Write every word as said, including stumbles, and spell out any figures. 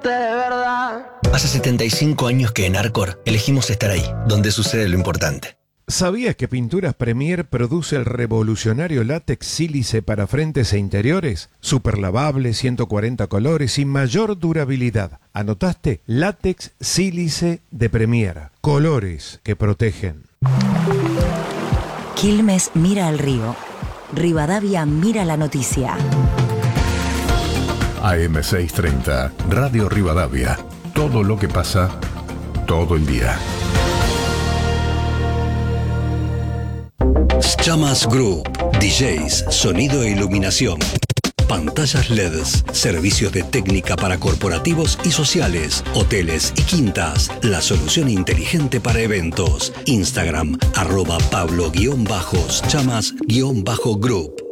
quererte de verdad. Hace setenta y cinco años que en Arcor elegimos estar ahí, donde sucede lo importante. ¿Sabías que Pinturas Premier produce el revolucionario látex sílice para frentes e interiores? Super lavable, ciento cuarenta colores y mayor durabilidad. ¿Anotaste? Látex sílice de Premier. Colores que protegen. Quilmes mira al río. Rivadavia mira la noticia. A M seiscientos treinta, Radio Rivadavia. Todo lo que pasa, todo el día. Chamas Group, D Js, sonido e iluminación, pantallas L E Ds, servicios de técnica para corporativos y sociales, hoteles y quintas, la solución inteligente para eventos. Instagram, arroba Pablo-Chamas-Group.